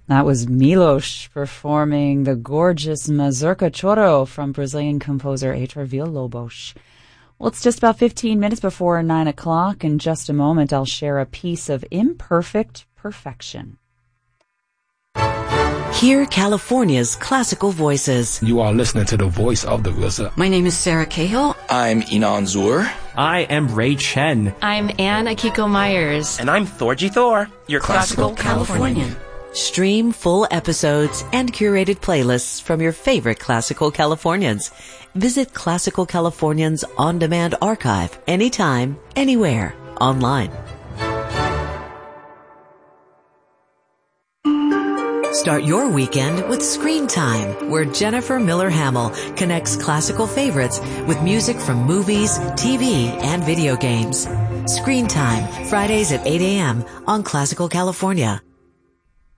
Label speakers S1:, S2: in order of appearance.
S1: That was Milos performing the gorgeous Mazurka Choro from Brazilian composer Heitor Villa-Lobos. Well, it's just about 15 minutes before 9 o'clock. In just a moment, I'll share a piece of imperfect perfection.
S2: Hear California's classical voices.
S3: You are listening to the voice of the RZA.
S4: My name is Sarah Cahill.
S5: I'm Inan Zur.
S6: I am Ray Chen.
S7: I'm Anne Akiko Myers.
S8: And I'm Thorgy Thor, your classical Californian.
S2: Stream full episodes and curated playlists from your favorite classical Californians. Visit Classical Californians on-demand archive anytime, anywhere, online. Start your weekend with Screen Time, where Jennifer Miller Hamill connects classical favorites with music from movies, TV, and video games. Screen Time, Fridays at 8 a.m. on Classical California.